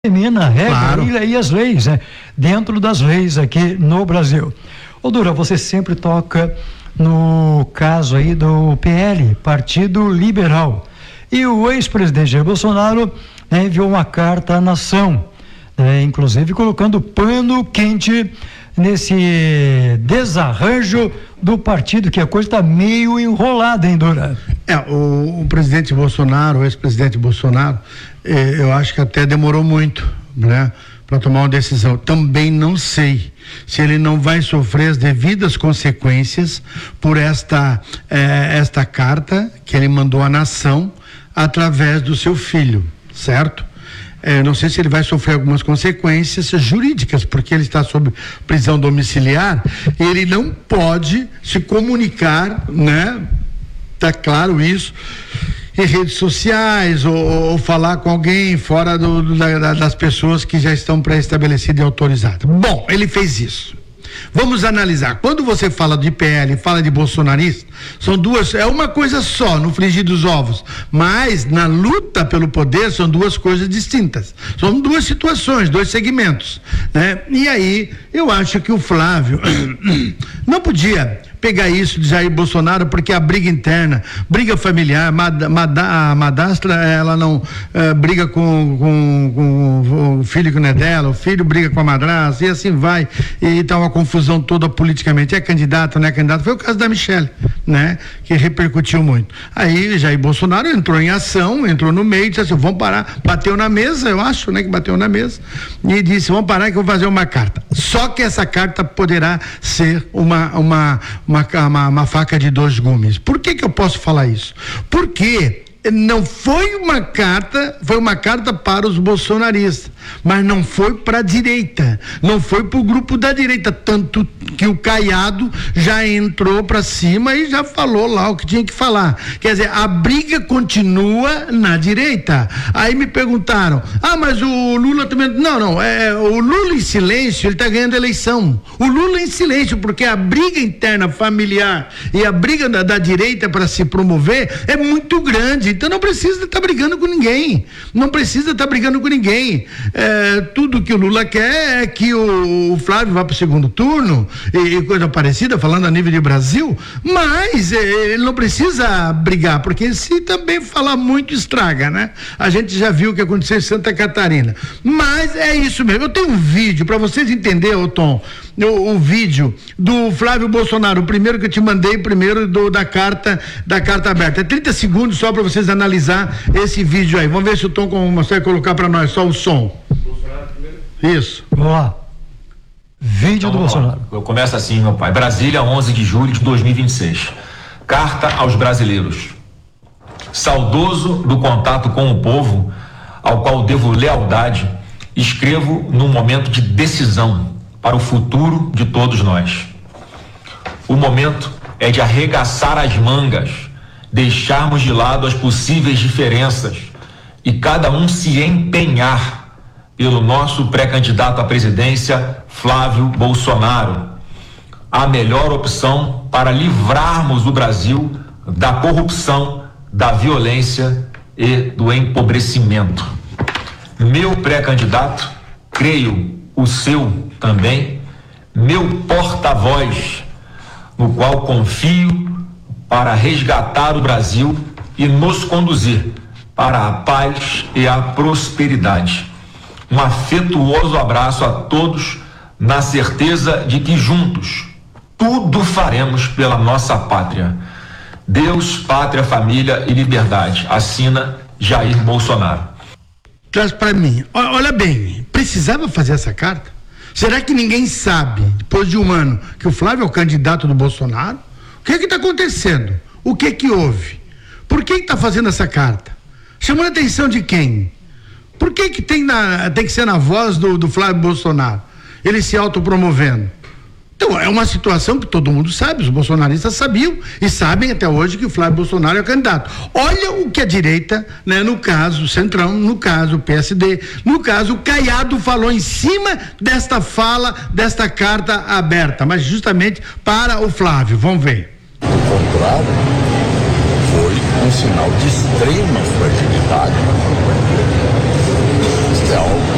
Termina a regra Claro. e as leis, né? Dentro das leis aqui no Brasil. Ô Dura, você sempre toca no caso aí do PL, Partido Liberal. E o ex-presidente Jair Bolsonaro, né, enviou uma carta à nação, né, inclusive colocando pano quente nesse desarranjo do partido, que a coisa está meio enrolada, hein, Dura? O presidente Bolsonaro, o ex-presidente Bolsonaro, eu acho que até demorou muito, né, para tomar uma decisão. Também não sei se ele não vai sofrer as devidas consequências por esta carta que ele mandou à nação através do seu filho, certo? Não sei se ele vai sofrer algumas consequências jurídicas, porque ele está sob prisão domiciliar, ele não pode se comunicar, né? Tá claro isso, em redes sociais ou falar com alguém fora das pessoas que já estão pré-estabelecidas e autorizadas. Bom, ele fez isso. Vamos analisar. Quando você fala de PL, fala de bolsonarista, são duas, é uma coisa só no frigir dos ovos, mas na luta pelo poder são duas coisas distintas. São duas situações, dois segmentos, né? E aí, eu acho que o Flávio não podia pegar isso de Jair Bolsonaro, porque a briga interna, briga familiar, a madrasta, ela não briga com o filho que não é dela, o filho briga com a madrasta, e assim vai, e tá uma confusão toda politicamente, é candidato, não é candidato, foi o caso da Michelle, né, que repercutiu muito. Aí Jair Bolsonaro entrou em ação, entrou no meio, disse assim, vamos parar, bateu na mesa, eu acho, né, que bateu na mesa, e disse, vamos parar que eu vou fazer uma carta. Só que essa carta poderá ser uma faca de dois gumes. Por que eu posso falar isso? Porque não foi uma carta, foi uma carta para os bolsonaristas, mas não foi para a direita, não foi para o grupo da direita, tanto que o Caiado já entrou para cima e já falou lá o que tinha que falar. Quer dizer, a briga continua na direita. Aí me perguntaram, mas o Lula também, não, o Lula em silêncio, ele está ganhando a eleição. O Lula em silêncio, porque a briga interna familiar e a briga da direita para se promover é muito grande. Então não precisa estar brigando com ninguém. Não precisa estar brigando com ninguém. Tudo que o Lula quer é que o Flávio vá para o segundo turno e coisa parecida, falando a nível de Brasil, mas ele não precisa brigar, porque se também falar muito estraga, né? A gente já viu o que aconteceu em Santa Catarina. Mas é isso mesmo. Eu tenho um vídeo para vocês entenderem, Tom, o vídeo do Flávio Bolsonaro, o primeiro que eu te mandei, da carta aberta. É 30 segundos só para vocês analisar esse vídeo aí. Vamos ver se o Tom consegue colocar para nós só o som. Bolsonaro primeiro? Isso. Vamos lá. Vídeo do Bolsonaro. Eu começo assim, meu pai. Brasília, 11 de julho de 2026. Carta aos brasileiros. Saudoso do contato com o povo, ao qual devo lealdade, escrevo num momento de decisão para o futuro de todos nós. O momento é de arregaçar as mangas, deixarmos de lado as possíveis diferenças e cada um se empenhar pelo nosso pré-candidato à presidência, Flávio Bolsonaro, a melhor opção para livrarmos o Brasil da corrupção, da violência e do empobrecimento. Meu pré-candidato, creio o seu também, meu porta-voz, no qual confio para resgatar o Brasil e nos conduzir para a paz e a prosperidade. Um afetuoso abraço a todos, na certeza de que juntos tudo faremos pela nossa pátria. Deus, pátria, família e liberdade. Assina Jair Bolsonaro. Traz para mim. Olha bem, precisava fazer essa carta? Será que ninguém sabe, depois de um ano, que o Flávio é o candidato do Bolsonaro? O que está acontecendo? O que houve? Por que está fazendo essa carta? Chamando a atenção de quem? Por que tem que ser na voz do Flávio Bolsonaro? Ele se autopromovendo. Então, é uma situação que todo mundo sabe, os bolsonaristas sabiam e sabem até hoje que o Flávio Bolsonaro é o candidato. Olha o que a direita, né, no caso o Centrão, no caso o PSD, no caso o Caiado falou em cima desta fala, desta carta aberta, mas justamente para o Flávio. Vamos ver. O contrário, foi um sinal de extrema fragilidade. Isso é algo